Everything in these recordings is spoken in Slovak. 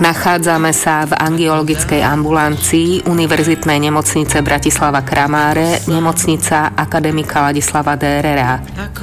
Nachádzame sa v angiologickej ambulancii Univerzitnej nemocnice Bratislava Kramáre, nemocnica akademika Ladislava Dérera.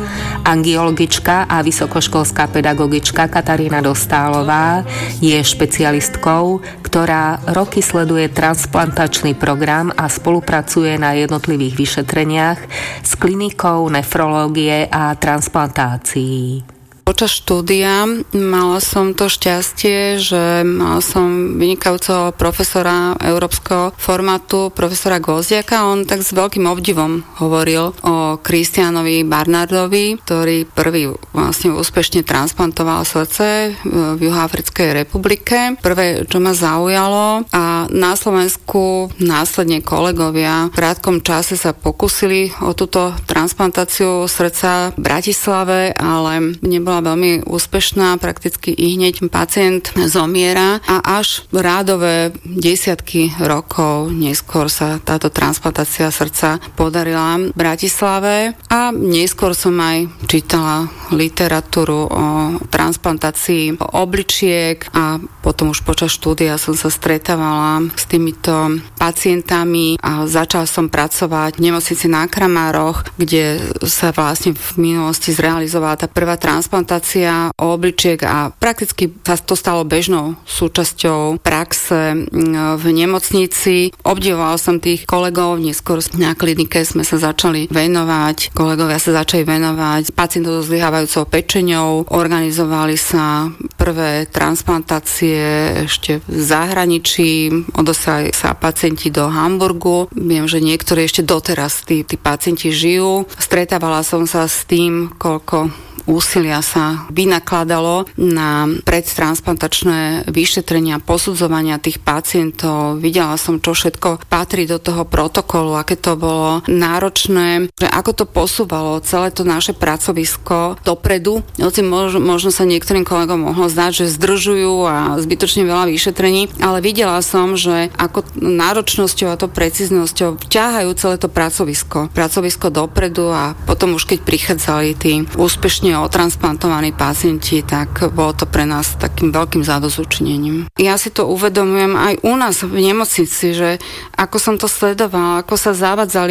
Angiologička a vysokoškolská pedagogička Katarína Dostálová je špecialistkou, ktorá roky sleduje transplantačný program a spolupracuje na jednotlivých vyšetreniach s klinikou nefrológie a transplantácií. Počas štúdia mala som to šťastie, že mala som vynikajúceho profesora európskeho formátu, profesora Gozdiaka. On tak s veľkým obdivom hovoril o Christianovi Barnardovi, ktorý prvý vlastne úspešne transplantoval srdce v Juhoafrickej republike. Prvé, čo ma zaujalo, a na Slovensku následne kolegovia v krátkom čase sa pokúsili o túto transplantáciu srdca v Bratislave, ale nebola veľmi úspešná, prakticky i hneď pacient zomiera a až rádové desiatky rokov neskôr sa táto transplantácia srdca podarila v Bratislave a neskôr som aj čítala literatúru o transplantácii obličiek a potom už počas štúdia som sa stretávala s týmito pacientami a začala som pracovať v nemocnici na Kramároch, kde sa vlastne v minulosti zrealizovala tá prvá transplantácia obličiek a prakticky sa to stalo bežnou súčasťou praxe v nemocnici. Obdivovala som tých kolegov, neskôr na klinike sme sa začali venovať, kolegovia sa začali venovať pacientov so zlyhávajúcou pečeňou, organizovali sa prvé transplantácie ešte v zahraničí, odoslali sa pacienti do Hamburgu. Viem, že niektorí ešte doteraz tí pacienti žijú. Stretávala som sa s tým, koľko úsilia sa vynakladalo na predtransplantačné vyšetrenia, posudzovania tých pacientov. Videla som, čo všetko patrí do toho protokolu, aké to bolo náročné, že ako to posúvalo celé to naše pracovisko dopredu. Možno sa niektorým kolegom mohlo zdať, že zdržujú a zbytočne veľa vyšetrení, ale videla som, že ako náročnosťou a to precíznosťou ťahajú celé to pracovisko dopredu a potom už keď prichádzali tí úspešne otransplantovaní pacienti, tak bolo to pre nás takým veľkým zadozučinením. Ja si to uvedomujem aj u nás v nemocnici, že ako som to sledovala, ako sa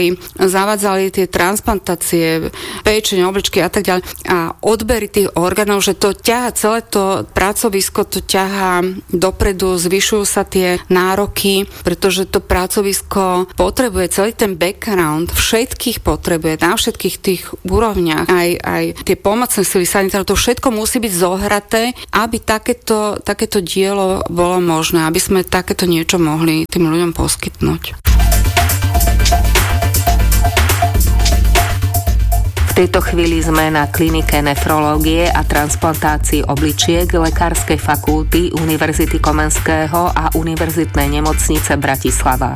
zavádzali tie transplantácie, pečeň, obličky a tak ďalej a odbery tých orgánov, že to ťaha celé to pracovisko, to ťaha dopredu, zvyšujú sa tie nároky, pretože to pracovisko potrebuje celý ten background, všetkých potrebuje, na všetkých tých úrovniach, aj tie pomocné sily sanitárov, to všetko musí byť zohraté, aby takéto dielo bolo možné, aby sme takéto niečo mohli tým ľuďom poskytnúť. V tejto chvíli sme na klinike nefrológie a transplantácii obličiek Lekárskej fakulty Univerzity Komenského a Univerzitnej nemocnice Bratislava.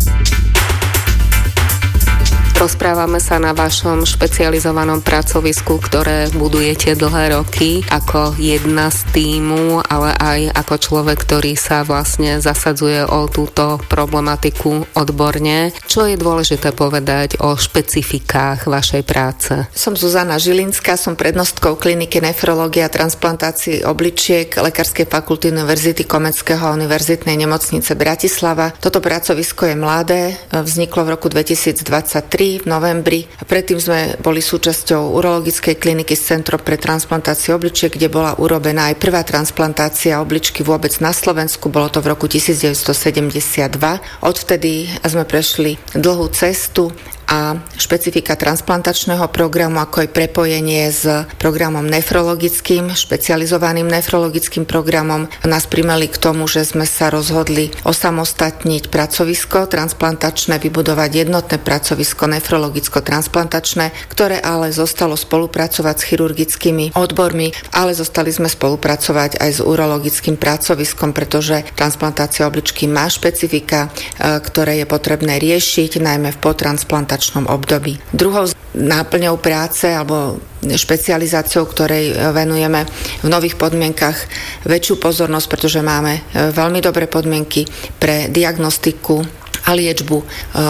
Rozprávame sa na vašom špecializovanom pracovisku, ktoré budujete dlhé roky ako jedna z tímu, ale aj ako človek, ktorý sa vlastne zasadzuje o túto problematiku odborne. Čo je dôležité povedať o špecifikách vašej práce? Som Zuzana Žilinská, som prednostkou kliniky nefrológie a transplantácií obličiek Lekárskej fakulty Univerzity Komenského a Univerzitnej nemocnice Bratislava. Toto pracovisko je mladé, vzniklo v roku 2023 v novembri. Predtým sme boli súčasťou urologickej kliniky z Centrom pre transplantáciu obličiek, kde bola urobená aj prvá transplantácia obličky vôbec na Slovensku. Bolo to v roku 1972. Odvtedy sme prešli dlhú cestu a špecifika transplantačného programu, ako aj prepojenie s programom nefrologickým, špecializovaným nefrologickým programom, nás primeli k tomu, že sme sa rozhodli osamostatniť pracovisko transplantačné, vybudovať jednotné pracovisko nefrologicko-transplantačné, ktoré ale zostalo spolupracovať s chirurgickými odbormi, ale zostali sme spolupracovať aj s urologickým pracoviskom, pretože transplantácia obličky má špecifika, ktoré je potrebné riešiť, najmä v potransplantačnom období. Druhou náplňou práce alebo špecializáciou, ktorej venujeme v nových podmienkach väčšiu pozornosť, pretože máme veľmi dobré podmienky pre diagnostiku a liečbu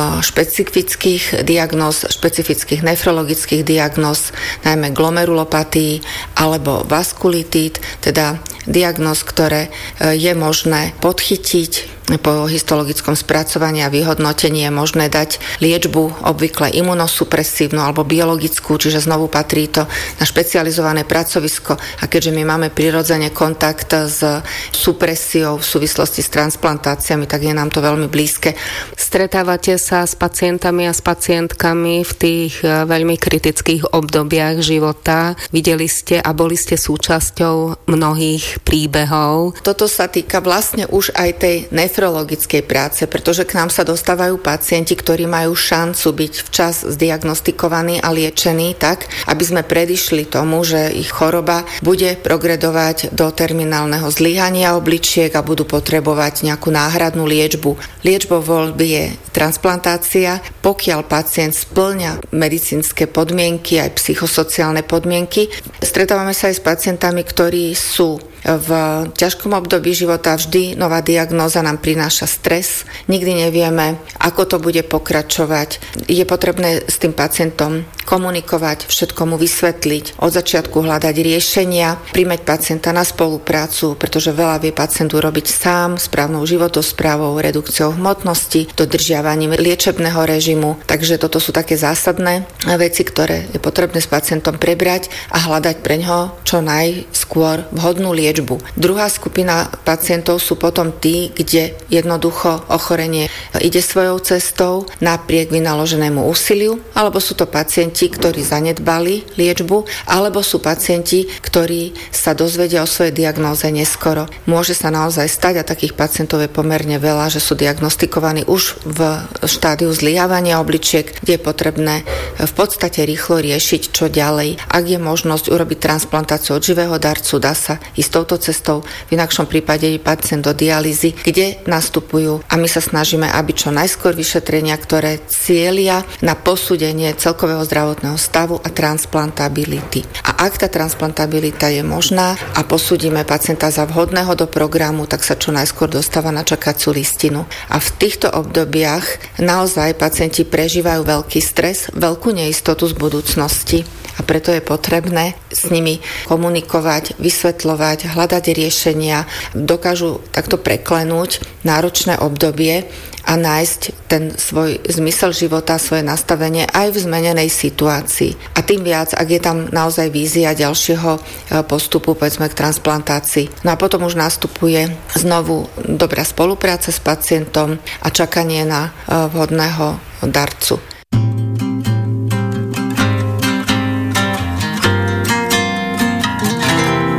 špecifických diagnóz, špecifických nefrologických diagnóz, najmä glomerulopatí alebo vaskulitít, teda diagnóz, ktoré je možné podchytiť po histologickom spracovaní a vyhodnotení. Je možné dať liečbu obvykle imunosupresívnu alebo biologickú, čiže znovu patrí to na špecializované pracovisko, a keďže my máme prirodzene kontakt s supresiou v súvislosti s transplantáciami, tak je nám to veľmi blízke. Stretávate sa s pacientami a s pacientkami v tých veľmi kritických obdobiach života. Videli ste a boli ste súčasťou mnohých príbehov. Toto sa týka vlastne už aj tej nefrologickej práce, pretože k nám sa dostávajú pacienti, ktorí majú šancu byť včas zdiagnostikovaní a liečení tak, aby sme predišli tomu, že ich choroba bude progredovať do terminálneho zlyhania obličiek a budú potrebovať nejakú náhradnú liečbu. Liečbou voľby je transplantácia, pokiaľ pacient spĺňa medicínske podmienky, aj psychosociálne podmienky. Stretávame sa aj s pacientami, ktorí sú v ťažkom období života. Vždy nová diagnóza nám prináša stres. Nikdy nevieme, ako to bude pokračovať. Je potrebné s tým pacientom komunikovať, všetko mu vysvetliť, od začiatku hľadať riešenia, primäť pacienta na spoluprácu, pretože veľa vie pacient urobiť sám, správnou životosprávou, redukciou hmotnosti, dodržiavaním liečebného režimu. Takže toto sú také zásadné veci, ktoré je potrebné s pacientom prebrať a hľadať preňho čo najskôr vhodnú liečbu. Druhá skupina pacientov sú potom tí, kde jednoducho ochorenie ide svojou cestou napriek vynaloženému úsiliu, alebo sú to pacienti, ktorí zanedbali liečbu, alebo sú pacienti, ktorí sa dozvedia o svojej diagnóze neskoro. Môže sa naozaj stať, a takých pacientov je pomerne veľa, že sú diagnostikovaní už v štádiu zlyhávania obličiek, kde je potrebné v podstate rýchlo riešiť, čo ďalej. Ak je možnosť urobiť transplantáciu od živého darcu, dá sa ísť touto cestou. V inakšom prípade je pacient do dialýzy, kde nastupujú, a my sa snažíme, aby čo najskôr vyšetrenia, ktoré cielia na posúdenie celkového zdravotného stavu a transplantability. A ak tá transplantabilita je možná a posúdime pacienta za vhodného do programu, tak sa čo najskôr dostáva na čakaciu listinu. A v týchto obdobiach naozaj pacienti prežívajú veľký stres, veľkú neistotu z budúcnosti. A preto je potrebné s nimi komunikovať, vysvetľovať, hľadať riešenia. Dokážu takto preklenúť náročné obdobie a nájsť ten svoj zmysel života, svoje nastavenie aj v zmenenej situácii. A tým viac, ak je tam naozaj vízia ďalšieho postupu, povedzme k transplantácii. No a potom už nastupuje znovu dobrá spolupráca s pacientom a čakanie na vhodného darcu.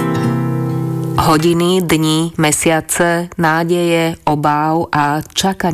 Hodiny, dni, mesiace, nádeje, obáv a čakanie